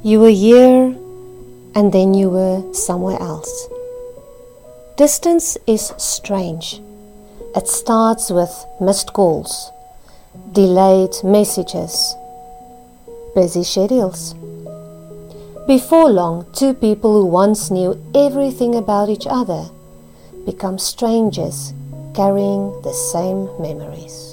You were here and then you were somewhere else. Distance is strange. It starts with missed calls, delayed messages, busy schedules. Before long, two people who once knew everything about each other become strangers carrying the same memories.